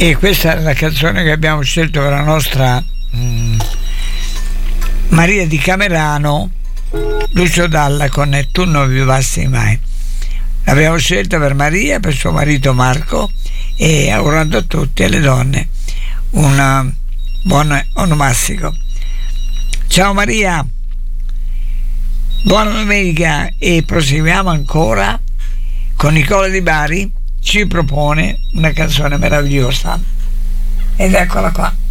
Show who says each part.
Speaker 1: E questa è la canzone che abbiamo scelto per la nostra Maria di Camerano, Lucio Dalla con E tu non vivassi mai. L'abbiamo scelta per Maria, per suo marito Marco, e augurando a tutti e alle donne un buon onomastico. Ciao Maria, buona domenica, e proseguiamo ancora con Nicola Di Bari. Ci propone una canzone meravigliosa ed eccola qua.